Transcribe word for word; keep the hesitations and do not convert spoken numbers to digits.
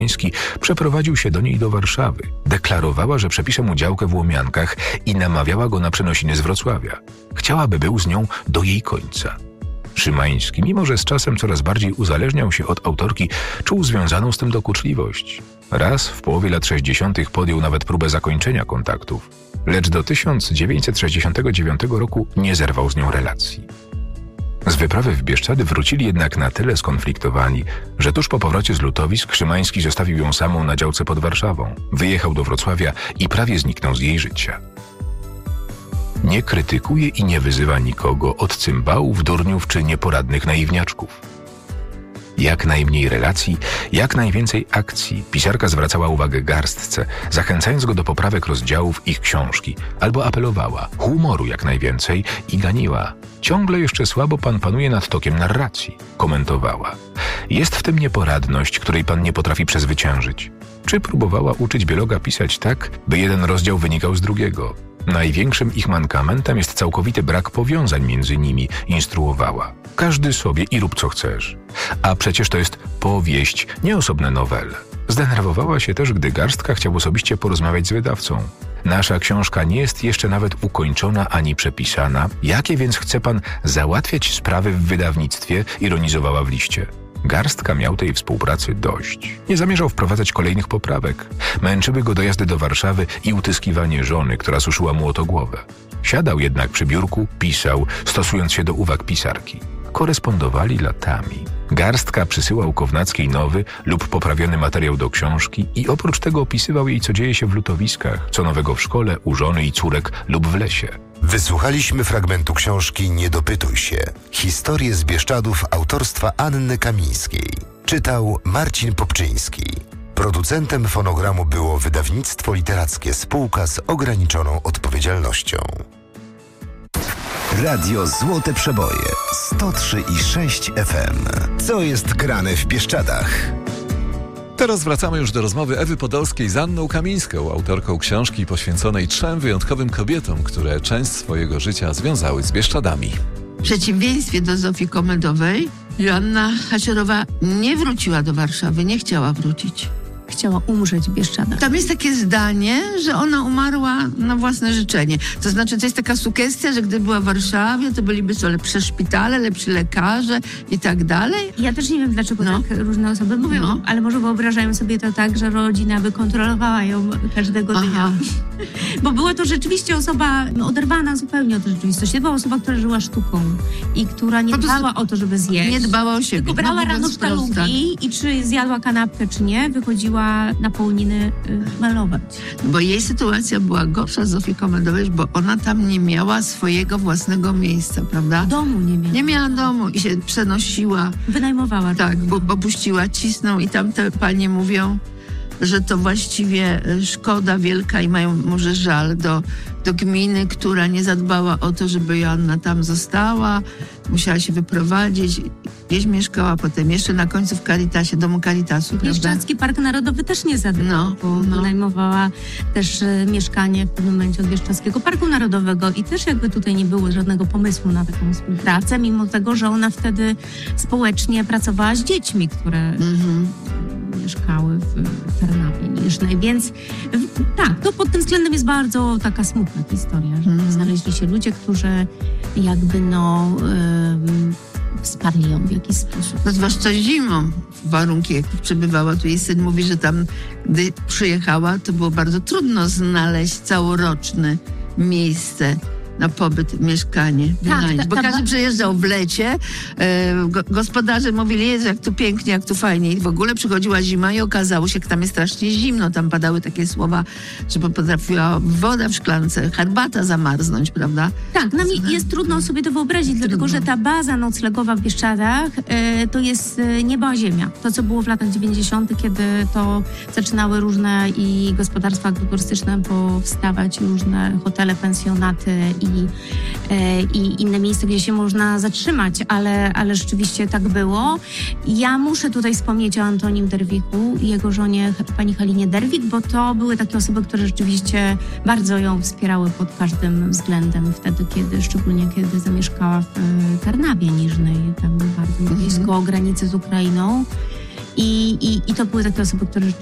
Szymański przeprowadził się do niej do Warszawy. Deklarowała, że przepisze mu działkę w Łomiankach i namawiała go na przenosiny z Wrocławia. Chciałaby był z nią do jej końca. Szymański, mimo że z czasem coraz bardziej uzależniał się od autorki, czuł związaną z tym dokuczliwość. Raz w połowie lat sześćdziesiątych podjął nawet próbę zakończenia kontaktów, lecz do tysiąc dziewięćset sześćdziesiątego dziewiątego roku nie zerwał z nią relacji. Z wyprawy w Bieszczady wrócili jednak na tyle skonfliktowani, że tuż po powrocie z lutowisk Szymański zostawił ją samą na działce pod Warszawą, wyjechał do Wrocławia i prawie zniknął z jej życia. Nie krytykuje i nie wyzywa nikogo od cymbałów, durniów czy nieporadnych naiwniaczków. Jak najmniej relacji, jak najwięcej akcji pisarka zwracała uwagę garstce, zachęcając go do poprawek rozdziałów ich książki, albo apelowała, humoru jak najwięcej i ganiła. Ciągle jeszcze słabo pan panuje nad tokiem narracji, komentowała. Jest w tym nieporadność, której pan nie potrafi przezwyciężyć. Czy próbowała uczyć Bieloga pisać tak, by jeden rozdział wynikał z drugiego? Największym ich mankamentem jest całkowity brak powiązań między nimi, instruowała. Każdy sobie i rób co chcesz. A przecież to jest powieść, nie osobne nowele. Zdenerwowała się też, gdy Garstka chciał osobiście porozmawiać z wydawcą. Nasza książka nie jest jeszcze nawet ukończona ani przepisana. Jakie więc chce pan załatwiać sprawy w wydawnictwie? Ironizowała w liście. Garstka miał tej współpracy dość. Nie zamierzał wprowadzać kolejnych poprawek. Męczyły go dojazdy do Warszawy i utyskiwanie żony, która suszyła mu o to głowę. Siadał jednak przy biurku, pisał, stosując się do uwag pisarki. Korespondowali latami. Garstka przysyłał Kownackiej nowy lub poprawiony materiał do książki i oprócz tego opisywał jej, co dzieje się w lutowiskach, co nowego w szkole, u żony i córek lub w lesie. Wysłuchaliśmy fragmentu książki Nie dopytuj się. Historie z Bieszczadów autorstwa Anny Kamińskiej. Czytał Marcin Popczyński. Producentem fonogramu było wydawnictwo literackie Spółka z ograniczoną odpowiedzialnością. Radio Złote Przeboje sto trzy i sześć F M. Co jest grane w Bieszczadach? Teraz wracamy już do rozmowy Ewy Podolskiej z Anną Kamińską, autorką książki poświęconej trzem wyjątkowym kobietom, które część swojego życia związały z Bieszczadami. W przeciwieństwie do Zofii Komendowej, Joanna Haszerowa nie wróciła do Warszawy, nie chciała wrócić. Chciała umrzeć w Bieszczadach. Tam jest takie zdanie, że ona umarła na własne życzenie. To znaczy, to jest taka sugestia, że gdy była w Warszawie, to byliby co lepsze szpitale, lepsi lekarze i tak dalej. Ja też nie wiem, dlaczego no. tak różne osoby mówią, no. ale może wyobrażają sobie to tak, że rodzina by kontrolowała ją każdego dnia. Aha. Bo była to rzeczywiście osoba oderwana zupełnie od rzeczywistości. To była osoba, która żyła sztuką i która nie dbała o to, żeby zjeść. Nie dbała o siebie. Tylko brała no, rano sztalugi i czy zjadła kanapkę, czy nie, wychodziła na połniny y, malować. Bo jej sytuacja była gorsza z Zofii Komendowej, bo ona tam nie miała swojego własnego miejsca, prawda? Domu nie miała. Nie miała domu i się przenosiła. Wynajmowała. Tak, bo, bo puściła, cisną i tam te panie mówią, że to właściwie szkoda wielka i mają może żal do, do gminy, która nie zadbała o to, żeby Joanna tam została. Musiała się wyprowadzić. Gdzieś mieszkała potem, jeszcze na końcu w Caritasie, domu Caritasu. Bieszczadzki Park Narodowy też nie zadbał, no, bo no. wynajmowała też e, mieszkanie w pewnym momencie od Bieszczadzkiego Parku Narodowego i też jakby tutaj nie było żadnego pomysłu na taką współpracę, mimo tego, że ona wtedy społecznie pracowała z dziećmi, które mm-hmm. mieszkały w Tarnawie Niżnej, więc tak, to pod tym względem jest bardzo taka smutna historia, że mm. znaleźli się ludzie, którzy jakby no y, wsparli ją w jakiś sposób. No zwłaszcza zimą, warunki jakich przebywała. Tu jej syn mówi, że tam, gdy przyjechała, to było bardzo trudno znaleźć całoroczne miejsce na pobyt, mieszkanie, wynająć. Tak, ta, ta, Bo każdy przejeżdżał w lecie, e, go, gospodarze mówili, Jezu, jak tu pięknie, jak tu fajnie. I w ogóle przychodziła zima i okazało się, jak tam jest strasznie zimno. Tam padały takie słowa, że potrafiła woda w szklance, herbata zamarznąć, prawda? Tak, nam jest trudno sobie to wyobrazić, trudno. Dlatego że ta baza noclegowa w Bieszczadach e, to jest e, niebo a ziemia. To, co było w latach dziewięćdziesiątych, kiedy to zaczynały różne i gospodarstwa agroturystyczne powstawać, różne hotele, pensjonaty i i inne miejsce, gdzie się można zatrzymać, ale, ale rzeczywiście tak było. Ja muszę tutaj wspomnieć o Antonim Derwiku i jego żonie, pani Halinie Derwik, bo to były takie osoby, które rzeczywiście bardzo ją wspierały pod każdym względem wtedy, kiedy, szczególnie kiedy zamieszkała w Tarnawie Niżnej, tam bardzo blisko granicy z Ukrainą. I, i, i to były takie osoby, które